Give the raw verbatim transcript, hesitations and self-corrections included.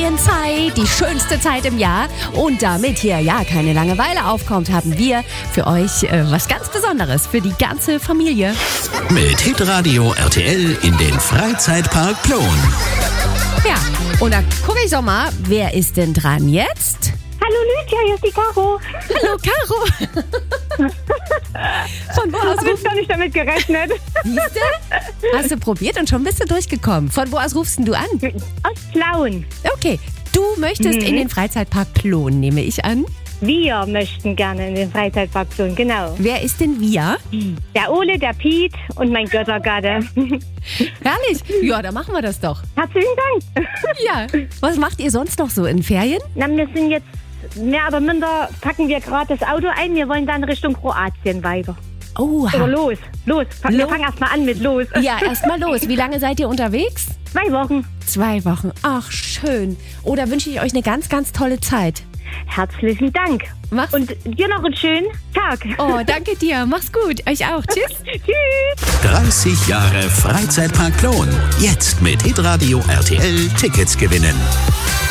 Ferienzeit, die schönste Zeit im Jahr. Und damit hier ja keine Langeweile aufkommt, haben wir für euch äh, was ganz Besonderes für die ganze Familie. Mit Hitradio R T L in den Freizeitpark Plon. Ja, und da gucke ich doch mal, wer ist denn dran jetzt? Hallo Lydia, hier ist die Caro. Hallo Caro. Von wo aus Ich rufst habe gar nicht damit gerechnet. Siehste? Hast du probiert und schon bist du durchgekommen. Von wo aus rufst denn du an? Aus Plauen. Okay, du möchtest Mhm. in den Freizeitpark Plon, nehme ich an. Wir möchten gerne in den Freizeitpark Plon, genau. Wer ist denn wir? Der Ole, der Piet und mein Göttergatte. Herrlich. Ja, dann machen wir das doch. Herzlichen Dank. Ja. Was macht ihr sonst noch so in Ferien? Na, wir sind jetzt mehr oder minder, packen wir gerade das Auto ein. Wir wollen dann Richtung Kroatien weiter. Oh, Oder los, los. Wir Lo- fangen erstmal an mit los. ja, erstmal los. Wie lange seid ihr unterwegs? Zwei Wochen. Zwei Wochen. Ach, schön. Oh, da wünsche ich euch eine ganz, ganz tolle Zeit. Herzlichen Dank. Mach's. Und dir noch einen schönen Tag. Oh, danke dir. Mach's gut. Euch auch. Tschüss. Tschüss. dreißig Jahre Freizeitpark Plon. Jetzt mit Hitradio R T L Tickets gewinnen.